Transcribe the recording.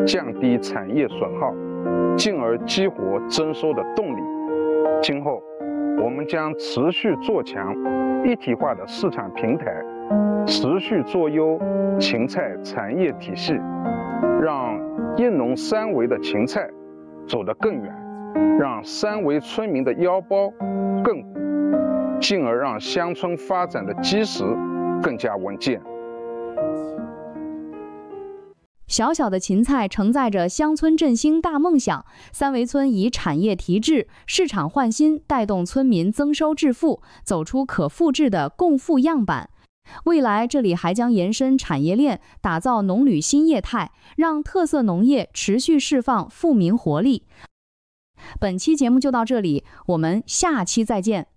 降低产业损耗，进而激活增收的动力。今后，我们将持续做强一体化的市场平台，持续做优芹菜产业体系，让应农三维的芹菜走得更远，让三维村民的腰包更鼓，进而让乡村发展的基石更加稳健。 小小的芹菜承载着乡村振兴大梦想，三维村以产业提质、市场焕新，带动村民增收致富，走出可复制的共富样板。未来这里还将延伸产业链，打造农旅新业态，让特色农业持续释放富民活力。本期节目就到这里，我们下期再见。